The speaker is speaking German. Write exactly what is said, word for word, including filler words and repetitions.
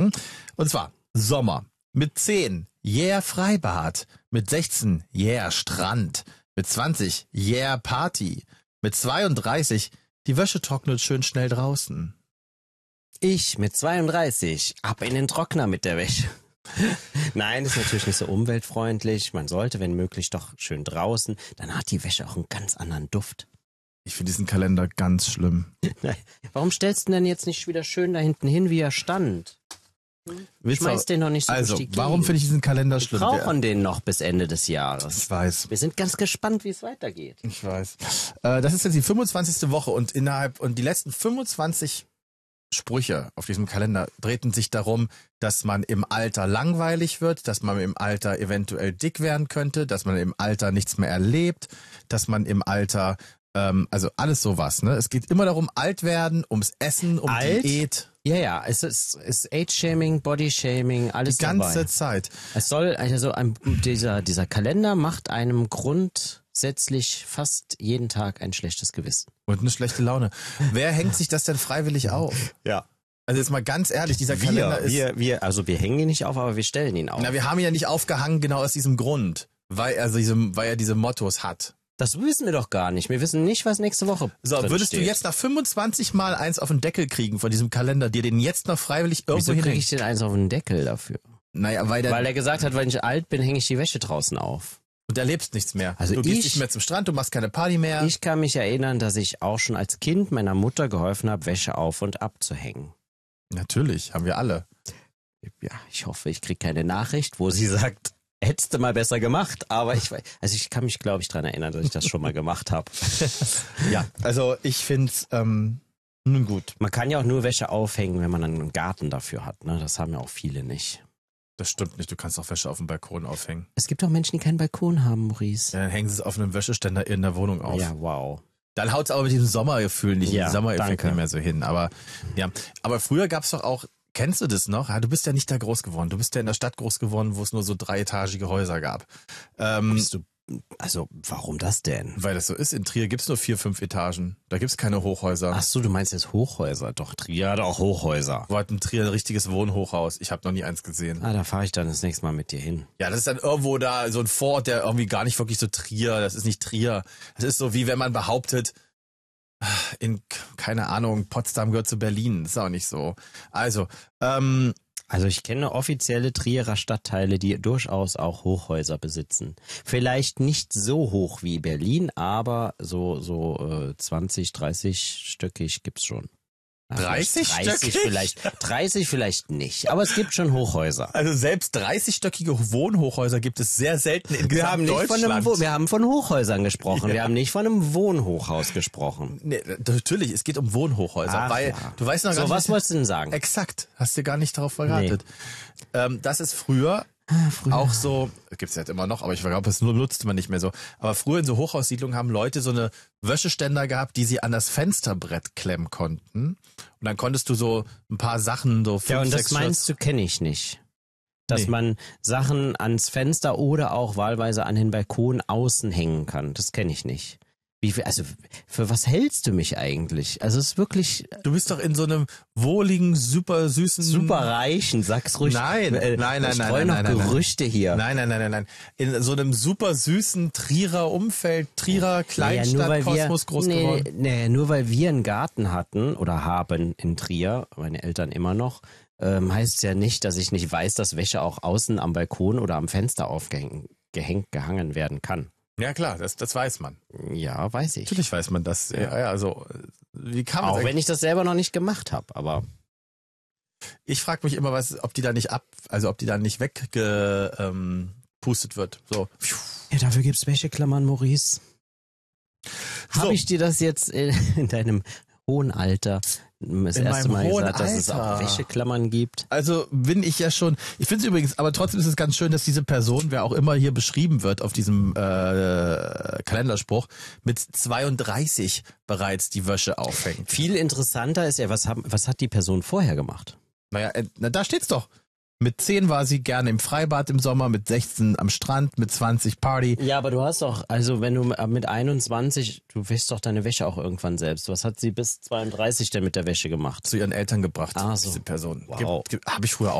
Mhm. Und zwar Sommer mit zehn, yeah Freibad, mit sechzehn, yeah Strand, mit zwanzig, yeah Party, mit zweiunddreißig, die Wäsche trocknet schön schnell draußen. Ich mit zweiunddreißig, ab in den Trockner mit der Wäsche. Nein, das ist natürlich nicht so umweltfreundlich. Man sollte, wenn möglich, doch schön draußen. Dann hat die Wäsche auch einen ganz anderen Duft. Ich finde diesen Kalender ganz schlimm. Warum stellst du denn jetzt nicht wieder schön da hinten hin, wie er stand? Schmeiß den noch nicht so Also, durch die warum finde ich diesen Kalender schlimm? Wir brauchen den noch bis Ende des Jahres. Ich weiß. Wir sind ganz gespannt, wie es weitergeht. Ich weiß. Äh, das ist jetzt die fünfundzwanzigste Woche und innerhalb und die letzten fünfundzwanzig Sprüche auf diesem Kalender drehten sich darum, dass man im Alter langweilig wird, dass man im Alter eventuell dick werden könnte, dass man im Alter nichts mehr erlebt, dass man im Alter, ähm, also alles sowas, ne? Es geht immer darum, alt werden, ums Essen, um Alt? Diät. Ja, ja, es ist, es ist Age-Shaming, Body-Shaming, alles Die ganze dabei. Zeit. Es soll, also ein, dieser, dieser Kalender macht einem grundsätzlich fast jeden Tag ein schlechtes Gewissen. Und eine schlechte Laune. Wer hängt sich das denn freiwillig auf? Ja. Also jetzt mal ganz ehrlich, dieser Wir, Kalender ist... wir, wir, also wir hängen ihn nicht auf, aber wir stellen ihn auf. Na, wir haben ihn ja nicht aufgehangen genau aus diesem Grund, weil er, diese, weil er diese Mottos hat. Das wissen wir doch gar nicht. Wir wissen nicht, was nächste Woche So, drin würdest steht. du jetzt nach fünfundzwanzig Mal eins auf den Deckel kriegen von diesem Kalender, dir den jetzt noch freiwillig irgendwo Wieso kriege hinhängen? ich den eins auf den Deckel dafür? Naja, weil der, Weil er gesagt hat, wenn ich alt bin, hänge ich die Wäsche draußen auf. und erlebst nichts mehr. Also du gehst ich- nicht mehr zum Strand, du machst keine Party mehr. Ich kann mich erinnern, dass ich auch schon als Kind meiner Mutter geholfen habe, Wäsche auf und abzuhängen. Natürlich, haben wir alle. Ja, ich hoffe, ich kriege keine Nachricht, wo sie sagt, hättest du mal besser gemacht. Aber ich weiß, also ich kann mich, glaube ich, daran erinnern, dass ich das schon mal gemacht habe. Ja, also ich find's, ähm, nun gut. Man kann ja auch nur Wäsche aufhängen, wenn man einen Garten dafür hat. Ne? Das haben ja auch viele nicht. Das stimmt nicht, du kannst auch Wäsche auf dem Balkon aufhängen. Es gibt auch Menschen, die keinen Balkon haben, Maurice. Ja, dann hängen sie es auf einem Wäscheständer in der Wohnung auf. Ja, wow. Dann haut's aber mit diesem Sommergefühl nicht, Ja, den Sommereffekt danke. nicht mehr so hin. Aber ja, aber früher gab's doch auch, kennst du das noch? Ja, du bist ja nicht da groß geworden. Du bist ja in der Stadt groß geworden, wo es nur so dreietagige Häuser gab. Ähm, Bist du, also, warum das denn? weil das so ist, in Trier gibt's nur vier, fünf Etagen. Da gibt's keine Hochhäuser. Ach so, du meinst jetzt Hochhäuser. Doch, Trier hat auch Hochhäuser. Wo hat ein Trier ein richtiges Wohnhochhaus? Ich habe noch nie eins gesehen. Ah, da fahre ich dann das nächste Mal mit dir hin. Ja, das ist dann irgendwo da so ein Vorort, der irgendwie gar nicht wirklich so Trier, das ist nicht Trier. Das ist so wie wenn man behauptet, in, keine Ahnung, Potsdam gehört zu Berlin. Das ist auch nicht so. Also, ähm, Also ich kenne offizielle Trierer Stadtteile, die durchaus auch Hochhäuser besitzen. Vielleicht nicht so hoch wie Berlin, aber so so äh, zwanzig, dreißig stöckig gibt's schon. Ja, dreißig vielleicht dreißig stöckig? vielleicht, dreißig vielleicht nicht, aber es gibt schon Hochhäuser. also selbst dreißigstöckige Wohnhochhäuser gibt es sehr selten in Wir haben, nicht von einem, Deutschland. Wo- wir haben von Hochhäusern gesprochen, Ja. wir haben nicht von einem Wohnhochhaus gesprochen. Nee, natürlich, es geht um Wohnhochhäuser, Ach weil ja. du weißt noch gar So, nicht. was wolltest du denn sagen? Exakt, hast du gar nicht darauf verratet. Ähm, das ist früher, früher. auch so, gibt's ja immer noch, aber ich glaube, das nur nutzt man nicht mehr so. Aber früher in so Hochhaussiedlungen haben Leute so eine Wäscheständer gehabt, die sie an das Fensterbrett klemmen konnten. Und dann konntest du so ein paar Sachen, so fünf, Ja, und das sechs meinst du, kenne ich nicht. Dass Nee. man Sachen ans Fenster oder auch wahlweise an den Balkon außen hängen kann. Das kenne ich nicht. Wie viel, also für was hältst du mich eigentlich? Also es ist wirklich Du bist doch in so einem wohligen, super süßen... super reichen, sag's ruhig. Nein, Äh, nein, nein, ich nein, streu nein, noch nein, nein, nein. Gerüchte hier. Nein, nein, nein, nein, nein. In so einem super süßen Trierer Umfeld, Trierer Kleinstadt, Naja, nur weil wir, Kosmos groß nee, geworden. nee, nur weil wir einen Garten hatten oder haben in Trier, meine Eltern immer noch, ähm, heißt es ja nicht, dass ich nicht weiß, dass Wäsche auch außen am Balkon oder am Fenster aufgehängt, gehängt, gehangen werden kann. Ja klar, das, das weiß man. Ja, weiß ich. Natürlich weiß man das. Ja, ja, also wie kann man Auch das wenn ich das selber noch nicht gemacht habe, aber Ich frage mich immer, was, ob die da nicht ab, also ob die da nicht weggepustet ähm, pustet wird. So. ja, dafür gibt's Wäscheklammern, Maurice. So. Habe ich dir das jetzt in, in deinem hohen Alter das In erste meinem Mal hohen gesagt, dass es auch Alter. Wäscheklammern gibt? Also bin ich ja schon, ich finde es übrigens, aber trotzdem ist es ganz schön, dass diese Person, wer auch immer hier beschrieben wird auf diesem äh, Kalenderspruch, mit zweiunddreißig bereits die Wäsche aufhängt. Viel interessanter ist ja, was, haben, was hat die Person vorher gemacht? Naja, äh, na, da steht's doch. Mit zehn war sie gerne im Freibad im Sommer, mit sechzehn am Strand, mit zwanzig Party. Ja, aber du hast doch, also wenn du mit einundzwanzig, du wäschst doch deine Wäsche auch irgendwann selbst. Was hat sie bis zweiunddreißig denn mit der Wäsche gemacht? Zu ihren Eltern gebracht, Ah, so. diese Person. Wow. Habe ich früher auch